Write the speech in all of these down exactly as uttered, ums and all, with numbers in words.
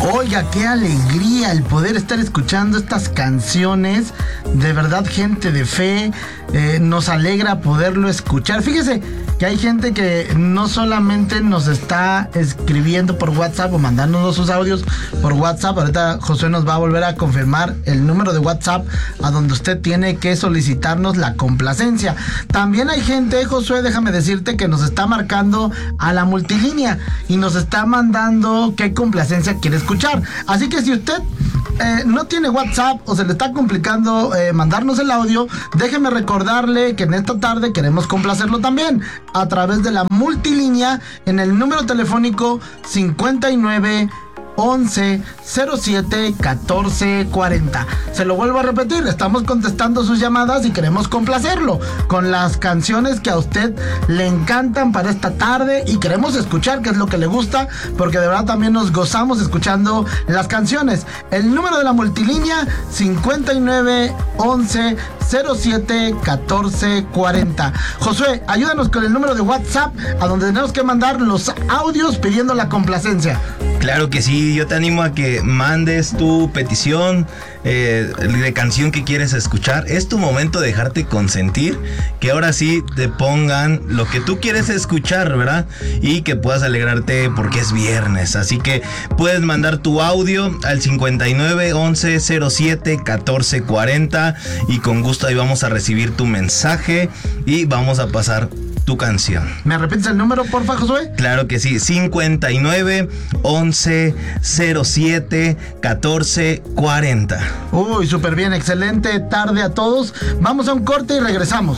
Oiga, qué alegría el poder estar escuchando estas canciones. De verdad, gente de fe, eh, nos alegra poderlo escuchar. Fíjese que hay gente que no solamente nos está escribiendo por WhatsApp o mandándonos sus audios por WhatsApp. Ahorita Josué nos va a volver a confirmar el número de WhatsApp a donde usted tiene que solicitarnos la complacencia. También hay gente, Josué, déjame decirte, que nos está marcando a la multilínea y nos está mandando qué complacencia quiere escuchar. Así que si usted eh, no tiene WhatsApp o se le está complicando eh, mandarnos el audio, déjeme recordarle que en esta tarde queremos complacerlo también a través de la multilínea en el número telefónico cincuenta y nueve once cero siete catorce cuarenta. Se lo vuelvo a repetir, estamos contestando sus llamadas y queremos complacerlo con las canciones que a usted le encantan para esta tarde y queremos escuchar qué es lo que le gusta, porque de verdad también nos gozamos escuchando las canciones. El número de la multilínea cincuenta y nueve once cero siete catorce cuarenta. Josué, ayúdanos con el número de WhatsApp a donde tenemos que mandar los audios pidiendo la complacencia. Claro que sí, yo te animo a que mandes tu petición eh, de canción que quieres escuchar. Es tu momento de dejarte consentir, que ahora sí te pongan lo que tú quieres escuchar, ¿verdad? Y que puedas alegrarte porque es viernes. Así que puedes mandar tu audio al cincuenta y nueve once cero siete catorce cuarenta y con gusto ahí vamos a recibir tu mensaje y vamos a pasar tu canción. ¿Me repites el número, porfa, Josué? Claro que sí, cincuenta y nueve once cero siete catorce cuarenta. Uy, súper bien, excelente tarde a todos. Vamos a un corte y regresamos.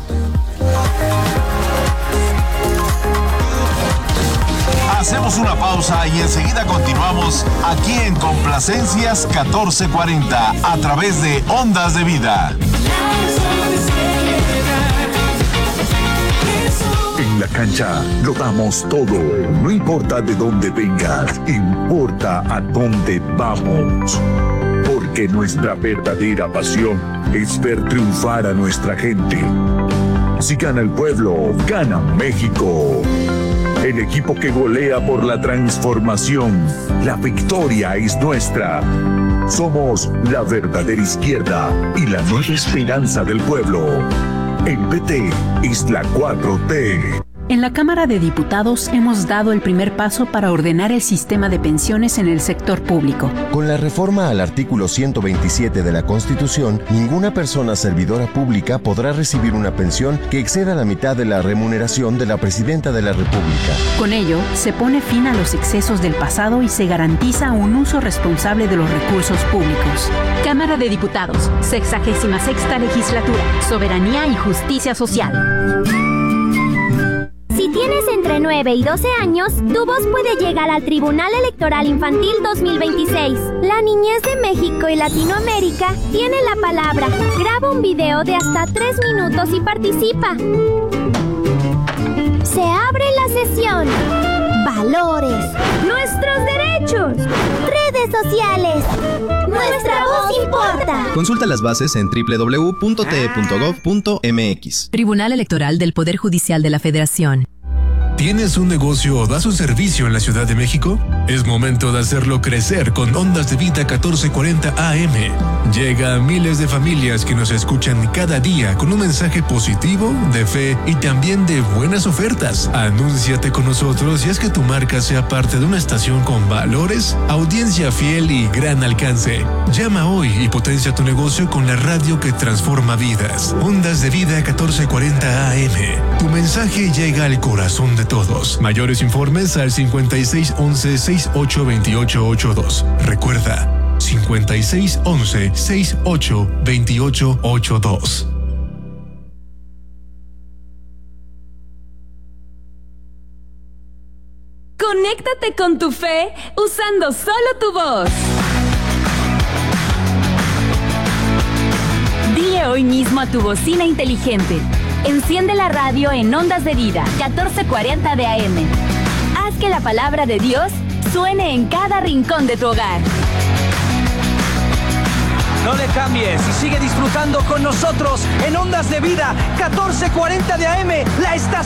Hacemos una pausa y enseguida continuamos aquí en Complacencias catorce cuarenta a través de Ondas de Vida. En la cancha lo damos todo. No importa de dónde vengas, importa a dónde vamos. Porque nuestra verdadera pasión es ver triunfar a nuestra gente. Si gana el pueblo, gana México. El equipo que golea por la transformación. La victoria es nuestra. Somos la verdadera izquierda y la nueva esperanza del pueblo. El P T es la cuatro T. En la Cámara de Diputados hemos dado el primer paso para ordenar el sistema de pensiones en el sector público. Con la reforma al artículo ciento veintisiete de la Constitución, ninguna persona servidora pública podrá recibir una pensión que exceda la mitad de la remuneración de la Presidenta de la República. Con ello, se pone fin a los excesos del pasado y se garantiza un uso responsable de los recursos públicos. Cámara de Diputados, sexagésima sexta legislatura, soberanía y justicia social. Si tienes entre nueve y doce años, tu voz puede llegar al Tribunal Electoral Infantil dos mil veintiséis. La niñez de México y Latinoamérica tiene la palabra. Graba un video de hasta tres minutos y participa. Se abre la sesión. Valores. Nuestros derechos. Redes sociales. Nuestra voz importa. Consulta las bases en doble u doble u doble u punto t e punto gov punto m x. Tribunal Electoral del Poder Judicial de la Federación. ¿Tienes un negocio o das un servicio en la Ciudad de México? Es momento de hacerlo crecer con Ondas de Vida catorce cuarenta A M. Llega a miles de familias que nos escuchan cada día con un mensaje positivo, de fe y también de buenas ofertas. Anúnciate con nosotros y haz que tu marca sea parte de una estación con valores, audiencia fiel y gran alcance. Llama hoy y potencia tu negocio con la radio que transforma vidas. Ondas de Vida catorce cuarenta A M. Tu mensaje llega al corazón de todos. Mayores informes al cincuenta y seis once sesenta y ocho veintiocho ochenta y dos. Recuerda, cincuenta y seis once sesenta y ocho veintiocho ochenta y dos. Conéctate con tu fe usando solo tu voz. Dile hoy mismo a tu bocina inteligente: enciende la radio en Ondas de Vida catorce cuarenta de A M. Haz que la palabra de Dios suene en cada rincón de tu hogar. No le cambies y sigue disfrutando con nosotros en Ondas de Vida catorce cuarenta de A M, la estación